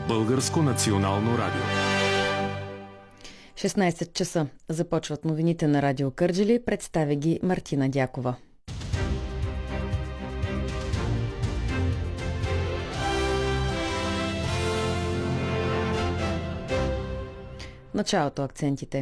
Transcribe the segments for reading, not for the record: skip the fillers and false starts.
Българско национално радио. 16 часа. Започват новините на Радио Кърджали. Представя ги Мартина Дякова. Началото акцентите.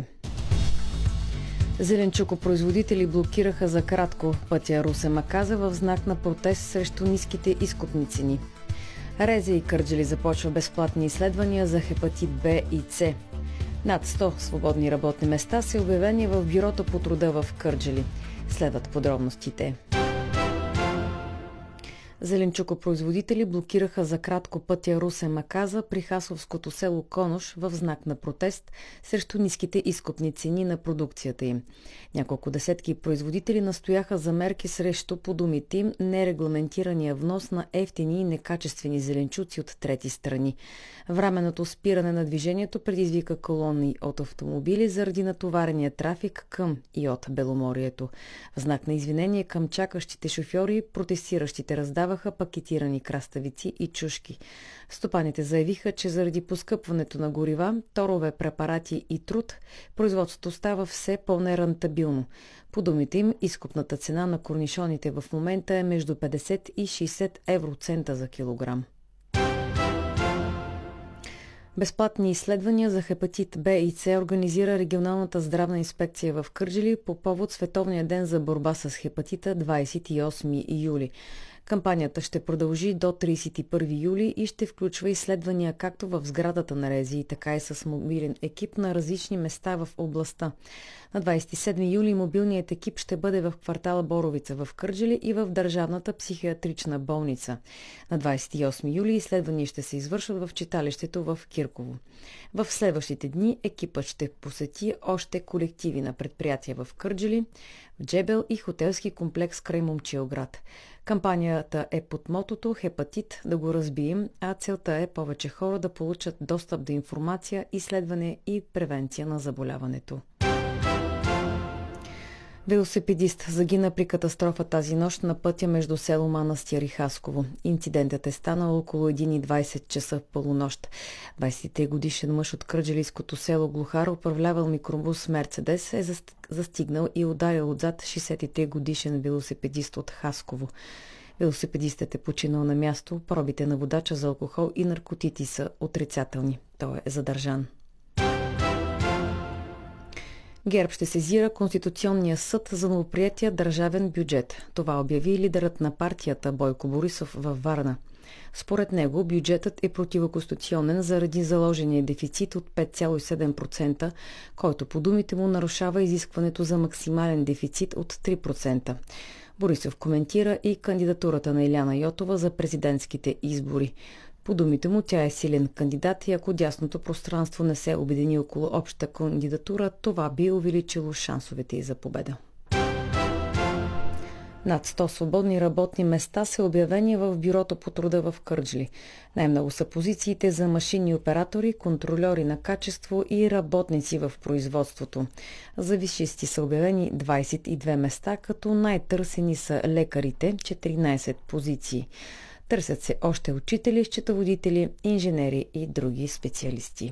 Зеленчукопроизводители блокираха за кратко пътя Русе-Маказа в знак на протест срещу ниските изкупни цени. РЗИ Кърджали започва безплатни изследвания за хепатит Б и С. Над 100 свободни работни места са обявени в Бюрото по труда в Кърджали. Следват подробностите. Зеленчукопроизводители блокираха за кратко пътя Русе-Маказа при хасовското село Конуш в знак на протест срещу ниските изкупни цени на продукцията им. Няколко десетки производители настояха за мерки срещу, по думите им, нерегламентирания внос на евтини и некачествени зеленчуци от трети страни. Временното спиране на движението предизвика колони от автомобили заради натоварения трафик към и от Беломорието. В знак на извинение към чакащите шофьори, протестиращите раздаваха пакетирани краставици и чушки. Стопаните заявиха, че заради поскъпването на горива, торове, препарати и труд, производството става все по-нерентабилно. По думите им, изкупната цена на корнишоните в момента е между 50 и 60 евроцента за килограм. Безплатни изследвания за хепатит Б и С организира регионалната здравна инспекция в Кърджали по повод Световния ден за борба с хепатита 28 юли. Кампанията ще продължи до 31 юли и ще включва изследвания както в сградата на РЗИ, така и с мобилен екип на различни места в областта. На 27 юли мобилният екип ще бъде в квартала Боровица в Кърджали и в Държавната психиатрична болница. На 28 юли изследвания ще се извършват в читалището в Кирково. В следващите дни екипът ще посети още колективи на предприятия в Кърджали, в Джебел и хотелски комплекс край Момчилград. Кампанията е под мотото «Хепатит да го разбием», а целта е повече хора да получат достъп до информация, изследване и превенция на заболяването. Велосипедист загина при катастрофа тази нощ на пътя между село Манастир и Хасково. Инцидентът е станал около 1:20 часа в полунощ. 23-годишен мъж от кърджалийското село Глухар, управлявал микробус Мерцедес, е застигнал и ударил отзад 63-годишен велосипедист от Хасково. Велосипедистът е починал на място. Пробите на водача за алкохол и наркотици са отрицателни. Той е задържан. ГЕРБ ще сезира Конституционния съд за новоприетия държавен бюджет. Това обяви лидерът на партията Бойко Борисов във Варна. Според него бюджетът е противоконституционен заради заложения дефицит от 5,7%, който по думите му нарушава изискването за максимален дефицит от 3%. Борисов коментира и кандидатурата на Иляна Йотова за президентските избори. По думите му, тя е силен кандидат и ако дясното пространство не се обедини около обща кандидатура, това би увеличило шансовете й за победа. Над 100 свободни работни места са обявени в Бюрото по труда в Кърджали. Най-много са позициите за машинни оператори, контрольори на качество и работници в производството. За висшисти са обявени 22 места, като най-търсени са лекарите, 14 позиции. Търсят се още учители, счетоводители, инженери и други специалисти.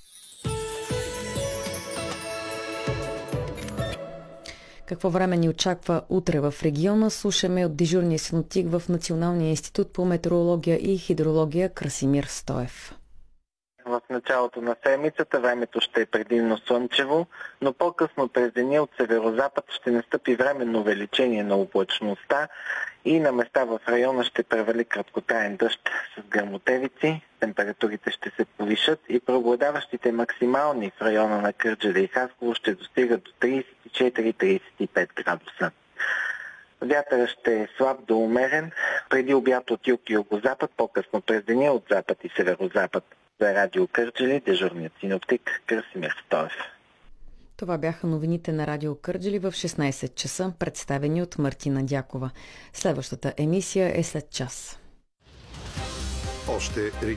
Какво време ни очаква утре в региона? Слушаме от дежурния синоптик в Националния институт по метеорология и хидрология Красимир Стоев. В началото на седмицата времето ще е предимно слънчево, но по-късно през деня от северозапад ще настъпи временно увеличение на облачността и на места в района ще превали краткотраен дъжд с гръмотевици. Температурите ще се повишат и преобладаващите максимални в района на Кърджали и Хасково ще достигат до 34-35 градуса. Вятъра ще е слаб до умерен, преди обяд от юг и югозапад, по-късно през деня от запад и северозапад. За Радио Кърджали, дежурният синоптик Красимир Стоев. Това бяха новините на Радио Кърджали в 16 часа, представени от Мартина Дякова. Следващата емисия е след час. Още